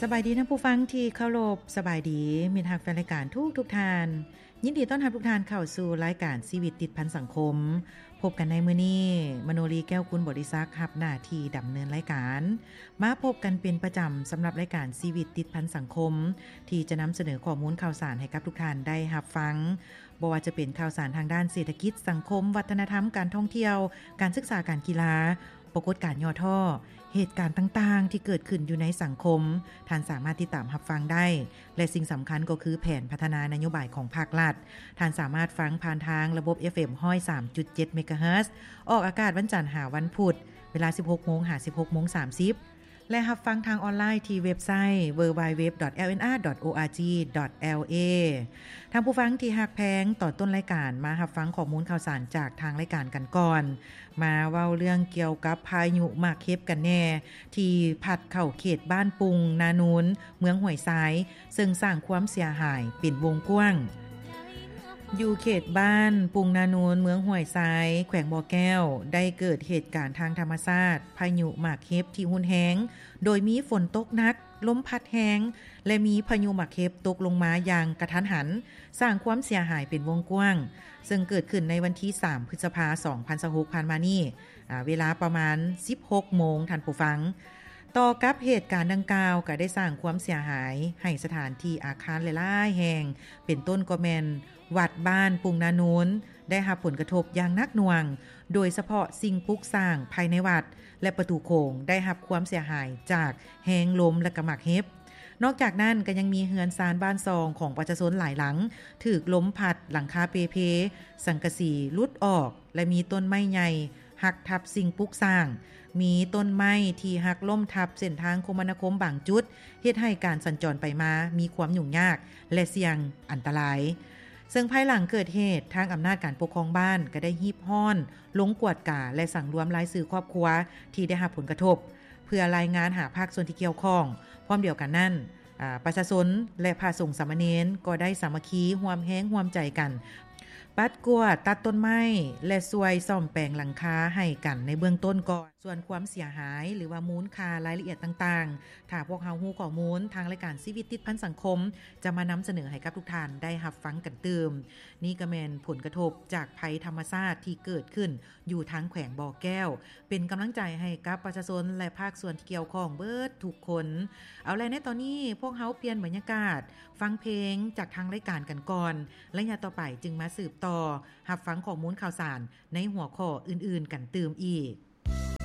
สบายดีท่านผู้ฟังที่เคารพสบายดีมิตรฮักแฟนรายการทุกท่านยินดีต้อนรับทุกท่านเข้าสู่รายการชีวิตติดพันสังคมพบกันในมื้อนี้มโนรีแก้วกุลบริษัทรับหน้าที่ดำเนินรายการมาพบกันเป็นประจำสำหรับรายการชีวิตติดพันสังคมที่จะนำเสนอข้อมูลข่าวสารให้กับทุกท่านได้รับฟังบ่ว่าจะเป็นข่าวสารทางด้านเศรษฐกิจสังคมวัฒนธรรมการท่องเที่ยวการศึกษาการกีฬาปรากฏการณ์ย่อท่อเหตุการณ์ต่างๆที่เกิดขึ้นอยู่ในสังคมท่านสามารถติดตามรับฟังได้และสิ่งสำคัญก็คือแผนพัฒนานโยบายของภาครัฐท่านสามารถฟังผ่านทางระบบ FM 103.7 เมกะเฮิรตซ์ออกอากาศวันจันทร์หาวันพุธเวลา 16:00 และรับฟังทางออนไลน์ที่เว็บไซต์ www.lnr.org.la ท่านผู้ฟังที่ฮักแพงต่อต้นรายการมารับฟังข้อมูลข่าวสารจากทางรายการกันก่อนมาเว้าเรื่องเกี่ยวกับพายุหมากเค็บกันแน่ที่พัดเข้าเขตบ้านปุงนานูนเมืองห้วยทรายซึ่งสร้างความเสียหายเป็นวงกว้างอยู่เขตบ้านปุงนานูนเมืองห้วยทรายแขวงบ่อแก้วได้เกิดเหตุการณ์ทางธรรมชาติพายุหมากเค็บที่รุนแรงโดยมีฝนตกหนักลมพัดแรงและมีพายุหมากเค็บตกลงมาอย่างกระทันหันสร้างความเสียหายเป็นวงกว้างซึ่งเกิดขึ้นในวันที่3พฤษภาคม2026ผ่านมานี้เวลาประมาณ 16 โมงท่านผู้ฟังต่อกับเหตุการณ์ดังกล่าวก็ได้สร้างความเสียหายให้สถานที่อาคารหลายๆแห่งเป็นต้นก็แม่นวัดบ้านปุงนานูนได้รับผลกระทบอย่างหนักหน่วงโดยเฉพาะสิ่งปลูกสร้างภายในวัดและประตูโค้งได้รับความเสียหายจากแรงลมและกระหมักเห็บนอกจากนั้นก็ยังมีเฮือนซานบ้านซองของประชาชนหลายหลังถูกลมพัดหลังคาเปเพสังกะสีหลุดออกและมีต้นไม้ใหญ่หักทับสิ่งปลูกสร้างมีต้นไม้ที่หักล้มทับเส้นทางคมนาคมบางจุดเฮ็ดให้การสัญจรไปมามีความยุ่งยากและเสี่ยงอันตรายซึ่งภายหลังเกิดเหตุทางอำนาจการปกครองบ้านก็ได้ฮีบฮ้อนลงกวดกาและสั่งรวมรายชื่อครอบครัวที่ได้รับผลกระทบเพื่อรายงานหาภาคส่วนที่เกี่ยวข้องพร้อมเดียวกันนั้นประชาชนและพระสงฆ์สามเณรก็ได้สามัคคีร่วมแรงร่วมใจกันปัดกวาดตัดต้นไม้และช่วยซ่อมแปลงหลังคาให้กันในเบื้องต้นก่อนส่วนความเสียหายหรือว่ามูลค่ารายละเอียดต่างๆถ้าพวกเฮาฮู้ข้อมูลทางรายการชีวิตติดพันสังคมจะมานำเสนอให้กับทุกท่านได้รับฟังกันเติมนี่ก็แม่นผลกระทบจากภัยธรรมชาติที่เกิดขึ้นอยู่ทางแขวงบ่อแก้วเป็นกำลังใจให้กับประชาชนและภาคส่วนที่เกี่ยวข้องเบิดทุกคนเอาล่ะในตอนนี้พวกเฮาเปลี่ยนบรรยากาศฟังเพลงจากทางรายการกันก่อนและอย่าต่อไปจึงมาสืบต่อรับฟังข้อมูลข่าวสารในหัวข้ออื่นๆกันเติมอีก